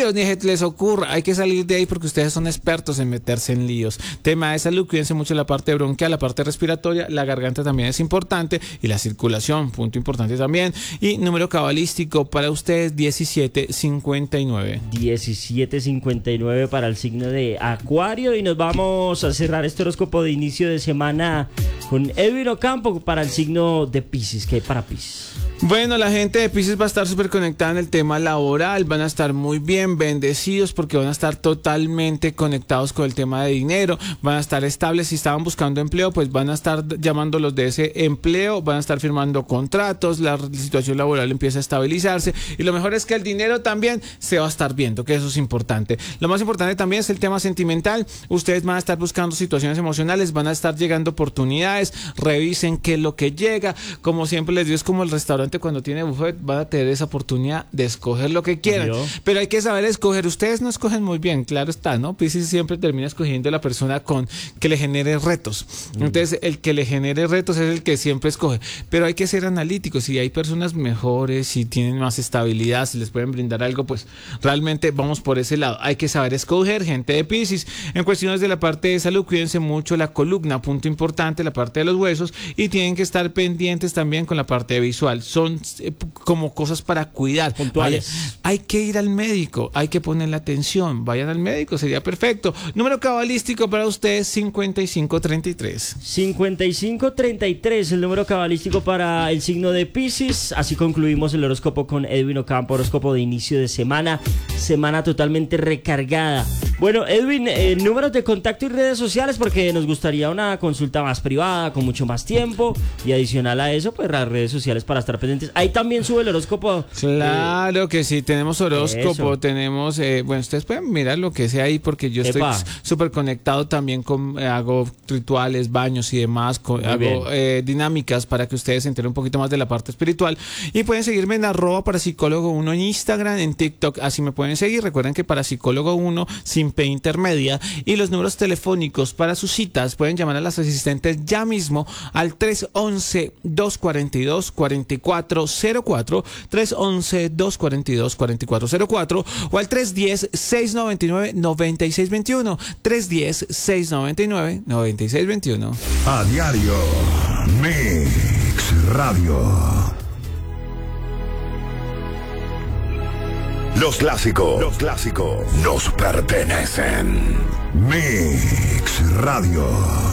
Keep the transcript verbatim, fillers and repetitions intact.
líos, ni se les ocurra. Hay que salir de ahí porque ustedes son expertos en meterse en líos. Tema de salud, cuídense mucho la parte bronquial, la parte respiratoria, la garganta también es importante y la circulación, punto importante también. Y número cabalístico para ustedes, diecisiete cincuenta y nueve. diecisiete cincuenta y nueve para el signo de Acuario. Y nos vamos a cerrar este horóscopo de inicio de semana con Edwin Ocampo para el signo de Piscis. ¿Qué hay para Piscis? Bueno, la gente de Piscis va a estar súper conectada en el tema laboral, van a estar muy bien bendecidos porque van a estar totalmente conectados con el tema de dinero, van a estar estables. Si estaban buscando empleo, pues van a estar llamándolos de ese empleo, van a estar firmando contratos, la situación laboral empieza a estabilizarse y lo mejor es que el dinero también se va a estar viendo, que eso es importante. Lo más importante también es el tema sentimental, ustedes van a estar buscando situaciones emocionales, van a estar llegando oportunidades, revisen qué es lo que llega, como siempre les digo, es como el restaurante cuando tiene buffet, van a tener esa oportunidad de escoger lo que quieran, ¿yo? Pero hay que saber escoger. Ustedes no escogen muy bien, claro está, ¿no? Piscis siempre termina escogiendo a la persona con que le genere retos. Mm. Entonces, el que le genere retos es el que siempre escoge. Pero hay que ser analíticos. Si hay personas mejores, si tienen más estabilidad, si les pueden brindar algo, pues realmente vamos por ese lado. Hay que saber escoger, gente de Piscis. En cuestiones de la parte de salud, cuídense mucho la columna, punto importante, la parte de los huesos, y tienen que estar pendientes también con la parte visual. Son eh, como cosas para cuidar. Puntuales. Vaya, hay que ir al médico, hay que ponerle atención. Vayan al médico, sería perfecto. Número cabalístico para ustedes, cincuenta y cinco treinta y tres. cincuenta y cinco treinta y tres, el número cabalístico para el signo de Piscis. Así concluimos el horóscopo con Edwin Ocampo, horóscopo de inicio de semana, semana totalmente recargada. Bueno, Edwin, eh, números de contacto y redes sociales, porque nos gustaría una consulta más privada, con mucho más tiempo, y adicional a eso, pues las redes sociales para estar pendientes. Ahí también sube el horóscopo. Claro eh, que sí, tenemos horóscopo, eso. tenemos, eh, bueno, ustedes pueden mirar lo que sea ahí, porque yo Epa. estoy súper conectado también con, eh, hago rituales, baños y demás, con, hago eh, dinámicas para que ustedes se enteren un poquito más de la parte espiritual, y pueden seguirme en arroba parapsicólogo uno en Instagram, en TikTok, así me pueden seguir. Recuerden que parapsicólogo uno sin P intermedia, y los números telefónicos para sus citas pueden llamar a las asistentes ya mismo al tres once, dos cuarenta y dos, cuarenta y cuatro cero cuatro, tres once, dos cuarenta y dos, cuarenta y cuatro cero cuatro, o al tres diez, seis noventa y nueve, noventa y seis veintiuno, tres diez, seis noventa y nueve, noventa y seis veintiuno. A diario, Mix Radio. Los clásicos, los clásicos nos pertenecen. Mix Radio.